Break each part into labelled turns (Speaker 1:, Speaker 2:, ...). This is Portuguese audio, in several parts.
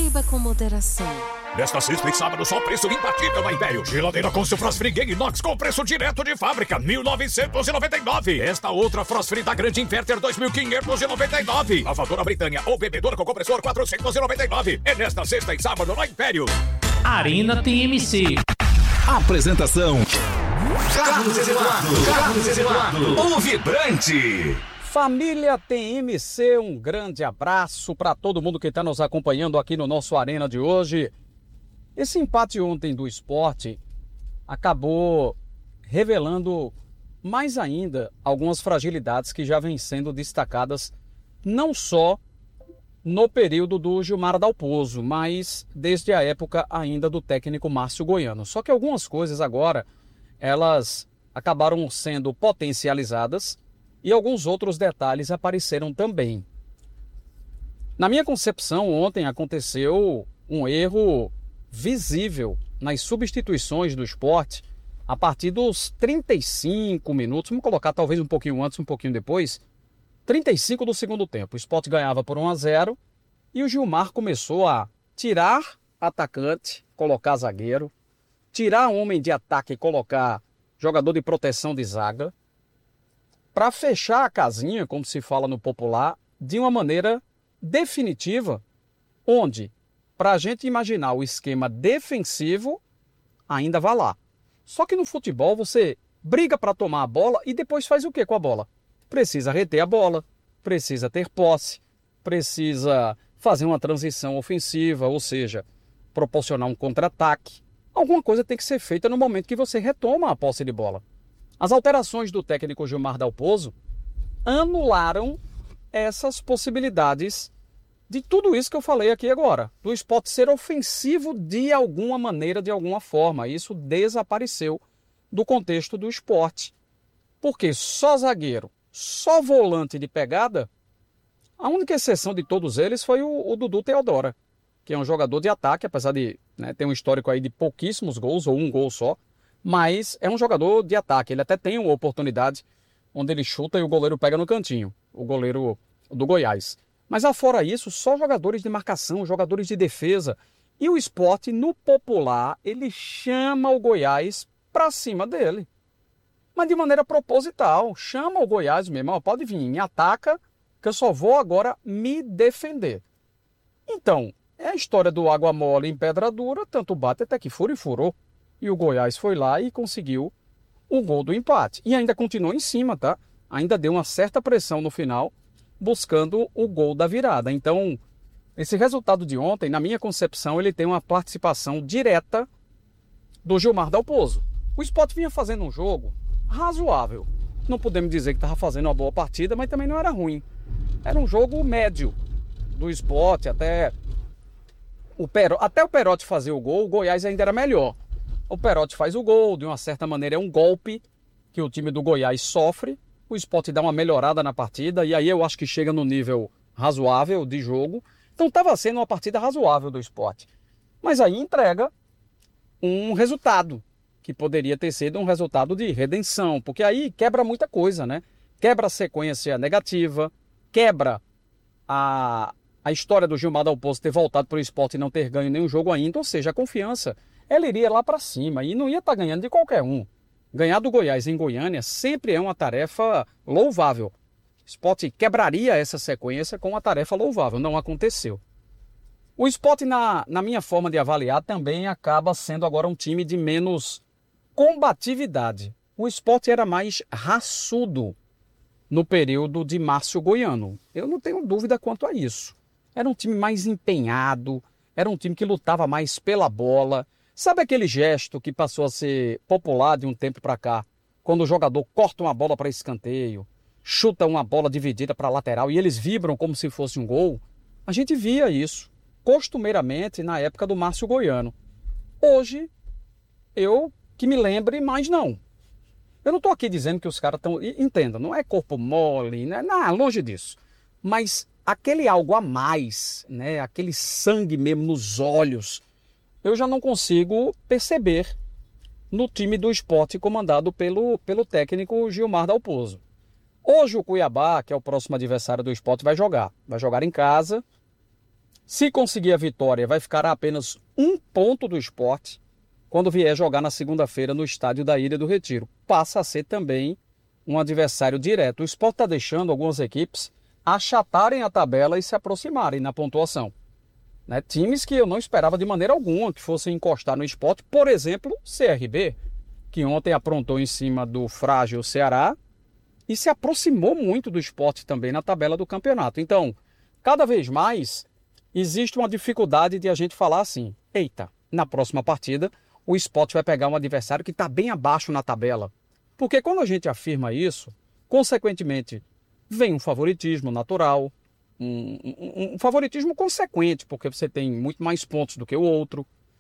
Speaker 1: Beba com moderação.
Speaker 2: Nesta sexta e sábado, só preço imbatível na Império. Geladeira com seu Frost Free Game Inox com preço direto de fábrica, 1.999. Esta outra Frost Free da Grande Inverter, 2.599. Lavadora Britânia ou bebedora com compressor, 499. É nesta sexta e sábado na Império.
Speaker 3: Arena TMC.
Speaker 4: Apresentação: Carlos Eduardo, o Vibrante.
Speaker 5: Família TMC, um grande abraço para todo mundo que está nos acompanhando aqui no nosso Arena de hoje. Esse empate ontem do Sport acabou revelando mais ainda algumas fragilidades que já vêm sendo destacadas não só no período do Gilmar Dalpozo, mas desde a época ainda do técnico Márcio Goiano. Só que algumas coisas agora, elas acabaram sendo potencializadas e alguns outros detalhes apareceram também. Na minha concepção, ontem aconteceu um erro visível nas substituições do Sport a partir dos 35 minutos, vamos colocar talvez um pouquinho antes, um pouquinho depois, 35 do segundo tempo. O Sport ganhava por 1-0 e o Gilmar começou a tirar atacante, colocar zagueiro, tirar homem de ataque e colocar jogador de proteção de zaga, para fechar a casinha, como se fala no popular, de uma maneira definitiva, onde, para a gente imaginar o esquema defensivo, ainda vai lá. Só que no futebol você briga para tomar a bola e depois faz o que com a bola? Precisa reter a bola, precisa ter posse, precisa fazer uma transição ofensiva, ou seja, proporcionar um contra-ataque. Alguma coisa tem que ser feita no momento que você retoma a posse de bola. As alterações do técnico Gilmar Dalpozo anularam essas possibilidades de tudo isso que eu falei aqui agora. Do Sport ser ofensivo de alguma maneira, de alguma forma. Isso desapareceu do contexto do Sport. Porque só zagueiro, só volante de pegada, a única exceção de todos eles foi o Dudu Teodora, que é um jogador de ataque, apesar de ter um histórico aí de pouquíssimos gols, ou um gol só, mas é um jogador de ataque. Ele até tem uma oportunidade onde ele chuta e o goleiro pega no cantinho, o goleiro do Goiás. Mas afora isso, só jogadores de marcação, jogadores de defesa. E o Sport, no popular, ele chama o Goiás para cima dele. Mas de maneira proposital, chama o Goiás mesmo, ó, pode vir, me ataca, que eu só vou agora me defender. Então, é a história do água mole em pedra dura, tanto bate até que fura e furou. E o Goiás foi lá e conseguiu o gol do empate. E ainda continuou em cima, tá? Ainda deu uma certa pressão no final, buscando o gol da virada. Então, esse resultado de ontem, na minha concepção, ele tem uma participação direta do Gilmar Dalpozo. O Sport vinha fazendo um jogo razoável. Não podemos dizer que estava fazendo uma boa partida, mas também não era ruim. Era um jogo médio do Sport, até o Perotti fazer o gol, o Goiás ainda era melhor. O Perotti faz o gol, de uma certa maneira é um golpe que o time do Goiás sofre. O Sport dá uma melhorada na partida e aí eu acho que chega no nível razoável de jogo. Então estava sendo uma partida razoável do Sport. Mas aí entrega um resultado, que poderia ter sido um resultado de redenção, porque aí quebra muita coisa, né? Quebra a sequência negativa, quebra a história do Gilmar Dalpozo ter voltado para o Sport e não ter ganho nenhum jogo ainda, ou seja, a confiança, ela iria lá para cima e não ia estar ganhando de qualquer um. Ganhar do Goiás em Goiânia sempre é uma tarefa louvável. O Sport quebraria essa sequência com uma tarefa louvável, não aconteceu. O Sport, na minha forma de avaliar, também acaba sendo agora um time de menos combatividade. O Sport era mais raçudo no período de Márcio Goiano. Eu não tenho dúvida quanto a isso. Era um time mais empenhado, era um time que lutava mais pela bola. Sabe aquele gesto que passou a ser popular de um tempo para cá? Quando o jogador corta uma bola para escanteio, chuta uma bola dividida para a lateral e eles vibram como se fosse um gol? A gente via isso costumeiramente na época do Márcio Goiano. Hoje, eu que me lembre, mas não. Eu não estou aqui dizendo que os caras estão... Entenda, não é corpo mole, né? Não, longe disso. Mas aquele algo a mais, né? Aquele sangue mesmo nos olhos, eu já não consigo perceber no time do Sport comandado pelo técnico Gilmar Dalpozo. Hoje o Cuiabá, que é o próximo adversário do Sport, vai jogar. Vai jogar em casa. Se conseguir a vitória, vai ficar a apenas 1 ponto do Sport quando vier jogar na segunda-feira no estádio da Ilha do Retiro. Passa a ser também um adversário direto. O Sport está deixando algumas equipes achatarem a tabela e se aproximarem na pontuação. Né? Times que eu não esperava de maneira alguma que fossem encostar no Sport, por exemplo, CRB, que ontem aprontou em cima do frágil Ceará e se aproximou muito do Sport também na tabela do campeonato. Então, cada vez mais, existe uma dificuldade de a gente falar assim, eita, na próxima partida, o Sport vai pegar um adversário que está bem abaixo na tabela. Porque quando a gente afirma isso, consequentemente, vem um favoritismo natural, um favoritismo consequente, porque você tem muito mais pontos do que o outro.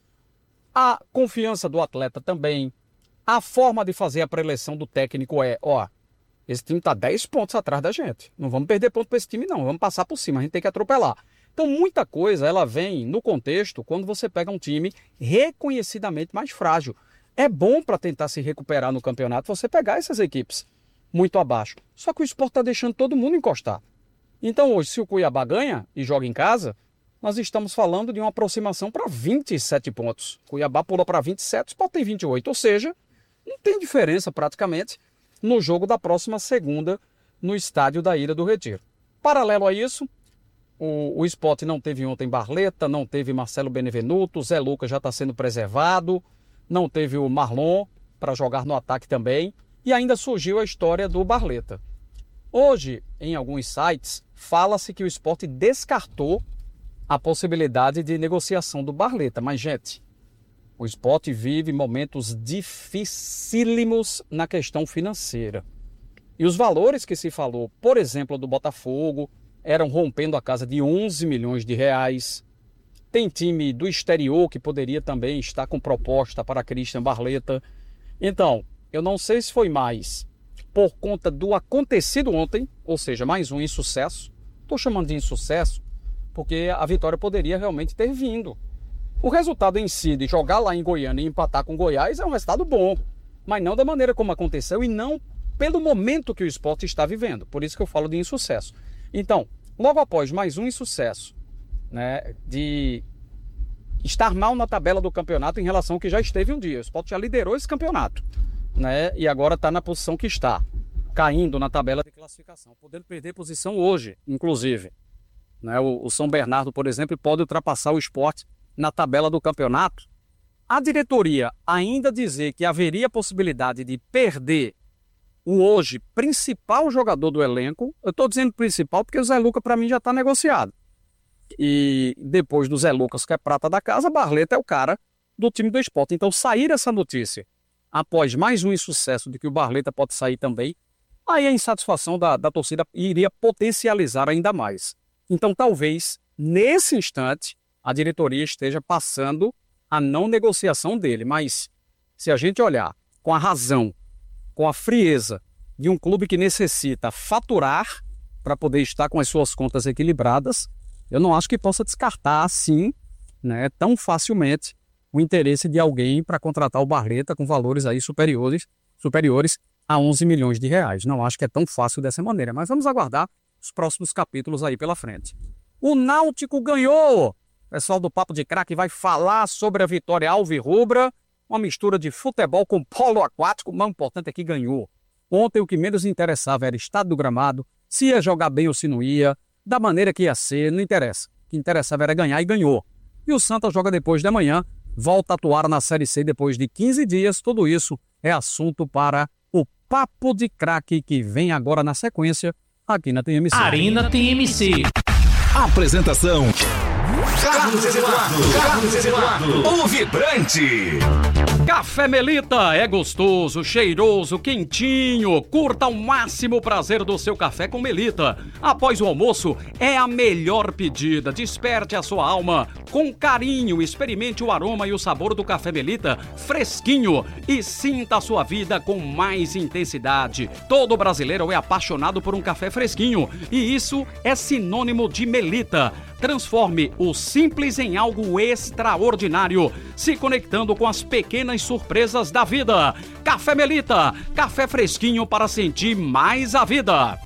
Speaker 5: A confiança do atleta também. A forma de fazer a preleção do técnico é, esse time está 10 pontos atrás da gente. Não vamos perder ponto para esse time não, vamos passar por cima, a gente tem que atropelar. Então muita coisa ela vem no contexto quando você pega um time reconhecidamente mais frágil. É bom para tentar se recuperar no campeonato você pegar essas equipes muito abaixo. Só que o Sport está deixando todo mundo encostar. Então hoje, se o Cuiabá ganha e joga em casa, nós estamos falando de uma aproximação para 27 pontos. Cuiabá pulou para 27, o Sport tem 28. Ou seja, não tem diferença praticamente no jogo da próxima segunda no estádio da Ilha do Retiro. Paralelo a isso, o Sport não teve ontem Barleta, não teve Marcelo Benevenuto, Zé Lucas já está sendo preservado, não teve o Marlon para jogar no ataque também, e ainda surgiu a história do Barleta. Hoje, em alguns sites, fala-se que o Sport descartou a possibilidade de negociação do Barleta, mas, gente, o Sport vive momentos dificílimos na questão financeira. E os valores que se falou, por exemplo, do Botafogo, eram rompendo a casa de 11 milhões de reais. Tem time do exterior que poderia também estar com proposta para Christian Barleta. Então, eu não sei se foi mais por conta do acontecido ontem, ou seja, mais um insucesso. Estou chamando de insucesso porque a vitória poderia realmente ter vindo. O resultado em si de jogar lá em Goiânia e empatar com Goiás é um resultado bom, mas não da maneira como aconteceu e não pelo momento que o Sport está vivendo. Por isso que eu falo de insucesso. Então, logo após mais um insucesso, né, de estar mal na tabela do campeonato em relação ao que já esteve um dia. O Sport já liderou esse campeonato, né, e agora está na posição que está, caindo na tabela de classificação, podendo perder posição hoje, inclusive. Né, o São Bernardo, por exemplo, pode ultrapassar o Sport na tabela do campeonato. A diretoria ainda dizer que haveria possibilidade de perder o hoje principal jogador do elenco, eu estou dizendo principal porque o Zé Lucas para mim já está negociado. E depois do Zé Lucas, que é prata da casa, Barleta é o cara do time do Sport. Então sair essa notícia após mais um insucesso de que o Barleta pode sair também, aí a insatisfação da torcida iria potencializar ainda mais. Então talvez, nesse instante, a diretoria esteja passando a não negociação dele. Mas se a gente olhar com a razão, com a frieza de um clube que necessita faturar para poder estar com as suas contas equilibradas, eu não acho que possa descartar assim, né, tão facilmente o interesse de alguém para contratar o Barleta com valores aí superiores a 11 milhões de reais. Não acho que é tão fácil dessa maneira, mas vamos aguardar os próximos capítulos aí pela frente. O Náutico ganhou! O pessoal do Papo de Craque vai falar sobre a vitória alvirrubra, uma mistura de futebol com polo aquático, mas o importante é que ganhou. Ontem o que menos interessava era o estado do gramado, se ia jogar bem ou se não ia, da maneira que ia ser, não interessa. O que interessava era ganhar e ganhou. E o Santa joga depois de amanhã, volta a atuar na Série C depois de 15 dias. Tudo isso é assunto para o Papo de Craque que vem agora na sequência aqui na TMC.
Speaker 3: Arena TMC.
Speaker 4: Apresentação: Carlos Eduardo, o Vibrante.
Speaker 5: Café Melita é gostoso, cheiroso, quentinho. Curta ao máximo o prazer do seu café com Melita. Após o almoço, é a melhor pedida. Desperte a sua alma com carinho. Experimente o aroma e o sabor do café Melita fresquinho e sinta a sua vida com mais intensidade. Todo brasileiro é apaixonado por um café fresquinho e isso é sinônimo de Melita. Transforme o simples em algo extraordinário, se conectando com as pequenas surpresas da vida. Café Melita, café fresquinho para sentir mais a vida.